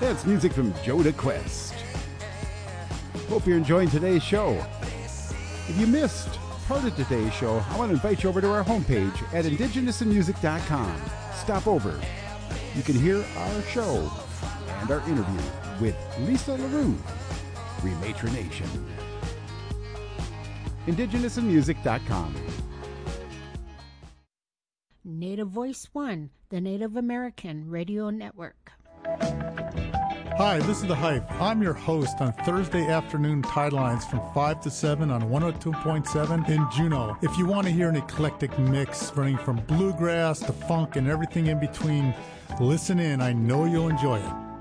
That's music from Joda Quest. Hope you're enjoying today's show. If you missed part of today's show, I want to invite you over to our homepage at indigenousinmusic.com. Stop over. You can hear our show and our interview with Lisa LaRue, Rematron Nation. indigenousinmusic.com. Native Voice One, the Native American Radio Network. Hi, this is The Hype. I'm your host on Thursday afternoon Tidelines from 5 to 7 on 102.7 in Juneau. If you want to hear an eclectic mix running from bluegrass to funk and everything in between, listen in. I know you'll enjoy it.